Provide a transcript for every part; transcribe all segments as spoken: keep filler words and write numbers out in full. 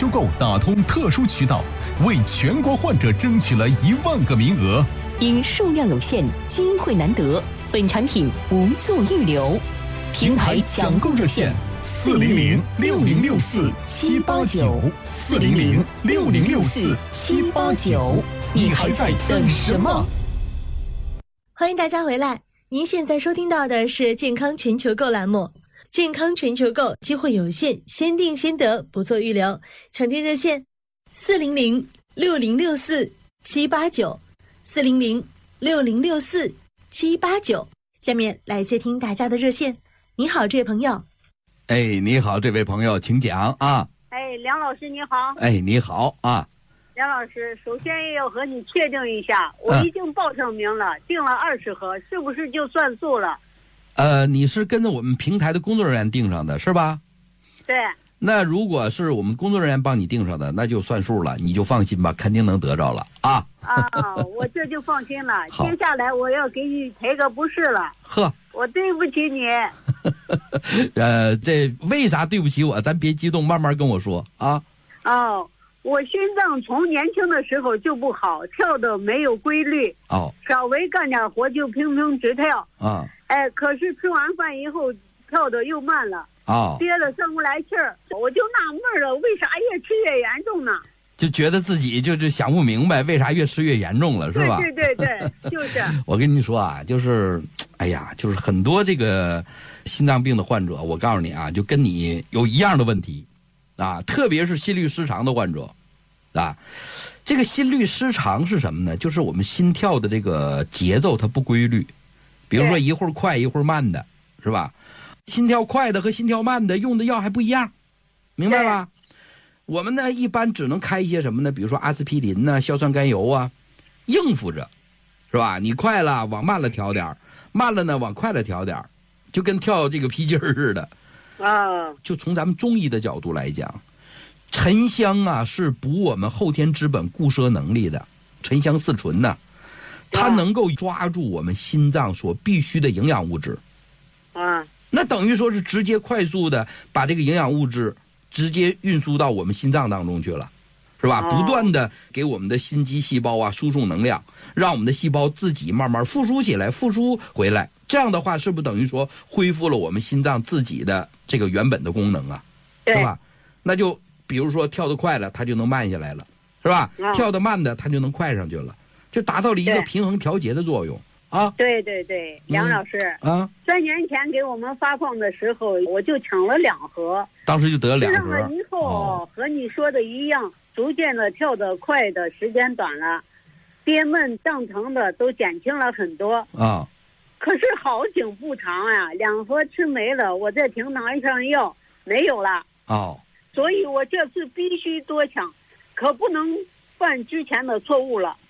球购打通特殊渠道，为全国患者争取了一万个名额。 因数量有限，机会难得，本产品无做预留。 平台抢购热线：四零零六零六四七八九，四零零六零六四七八九。你还在等什么？ 欢迎大家回来，您现在收听到的是健康全球购栏目。健康全球购，机会有限，先定先得，不做预留。抢订热线：四零零六零六四七八九，四零零六零六四七八九。下面来接听大家的热线。你好，这位朋友。 哎，你好，这位朋友，请讲啊。 哎，梁老师你好。 哎，你好啊。 梁老师，首先要和你确定一下，我已经报上名了，嗯、订了二十盒，是不是就算数了？ 呃，你是跟着我们平台的工作人员订上的是吧？ 对。 那如果是我们工作人员帮你订上的，那就算数了，你就放心吧，肯定能得着了啊。 啊，我这就放心了。接下来我要给你赔个不是了。 呵， 我对不起你。 呃，这为啥对不起我？咱别激动，慢慢跟我说啊。 哦。我心脏从年轻的时候就不好，跳的没有规律。 哦， 稍微干点活就砰砰直跳。 啊， 哎，可是吃完饭以后跳的又慢了。 哦， 憋了上不来气儿，我就纳闷了，为啥越吃越严重呢？ 就觉得自己就是想不明白，为啥越吃越严重了，是吧？ 对对对对，就是。 我跟你说啊，就是，哎呀，就是很多这个心脏病的患者，我告诉你啊，就跟你有一样的问题。啊，特别是心律失常的患者，啊，这个心律失常是什么呢？就是我们心跳的这个节奏它不规律，比如说一会儿快一会儿慢的，是吧？心跳快的和心跳慢的用的药还不一样，明白吧？我们呢一般只能开一些什么呢？比如说阿司匹林呢、硝酸甘油啊，应付着，是吧？你快了往慢了调点，慢了呢往快了调点，就跟跳这个皮筋儿似的。 啊， 就从咱们中医的角度来讲，沉香啊是补我们后天之本固摄能力的，沉香四醇呢，它能够抓住我们心脏所必需的营养物质。 啊， 那等于说是直接快速的把这个营养物质直接运输到我们心脏当中去了，是吧？不断的给我们的心肌细胞啊输送能量，让我们的细胞自己慢慢复苏起来，复苏回来。这样的话，是不是等于说恢复了我们心脏自己的这个原本的功能啊？是吧？那就比如说跳得快了，它就能慢下来了，是吧？嗯、跳得慢的，它就能快上去了，就达到了一个平衡调节的作用啊。 对对对，梁老师、 嗯、啊， 三年前给我们发放的时候，我就抢了两盒， 当时就得了两盒。 吃上了以后、哦，和你说的一样，逐渐的跳得快的时间短了，憋闷胀疼的都减轻了很多啊。 可是好景不长啊，两盒吃没了，我再停拿上药没有了。 哦， 所以我这次必须多抢，可不能犯之前的错误了。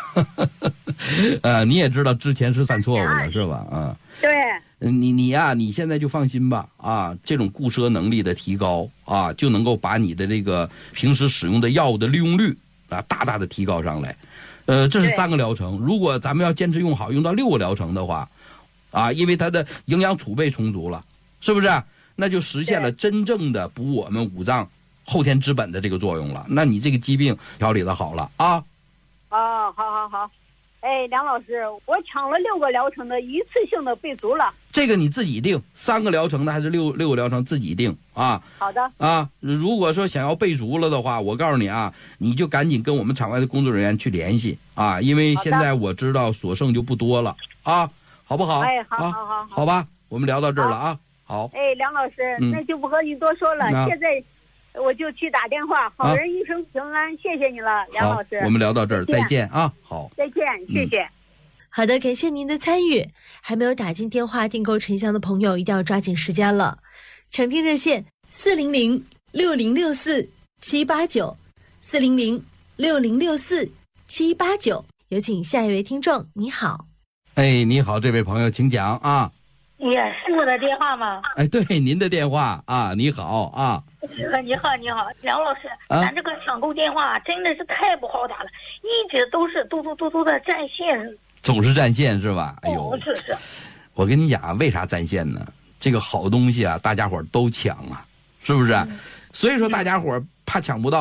呃，你也知道之前是犯错误了，是吧？啊， 对。 你你呀、啊，你现在就放心吧啊，这种固摄能力的提高啊，就能够把你的这个平时使用的药物的利用率啊，大大的提高上来。呃，这是三个疗程，如果咱们要坚持用好，用到六个疗程的话。啊，因为它的营养储备充足了，是不是？那就实现了真正的补我们五脏后天之本的这个作用了。那你这个疾病调理的好了啊。 哦，好好好。哎，梁老师，我抢了六个疗程的一次性的备足了。 这个你自己定，三个疗程的还是六六个疗程自己定啊。 好的。啊， 如果说想要备足了的话，我告诉你啊，你就赶紧跟我们场外的工作人员去联系啊，因为现在我知道所剩就不多了啊。好不好？ 哎，好，好，好，好， 好吧，我们聊到这儿了啊。好。 哎，梁老师，嗯、那就不和你多说了。现在我就去打电话，好人一生平安，啊、谢谢你了，梁老师。 我们聊到这儿，再见啊。好， 再见，谢谢。 嗯、好的，感谢您的参与。还没有打进电话订购沉香的朋友，一定要抓紧时间了。抢订热线：四零零六零六四七八九，四零零六零六四七八九。有请下一位听众，你好。 哎，你好，这位朋友，请讲啊。 也是我的电话吗？ 哎，对，您的电话啊，你好啊。 你好，你好，梁老师，啊、咱这个抢购电话真的是太不好打了，一直都是嘟嘟嘟嘟的占线， 总是占线是吧？哎呦， 哦、是是。 我跟你讲，为啥占线呢？这个好东西啊，大家伙都抢啊，是不是？嗯、所以说大家伙怕抢不到。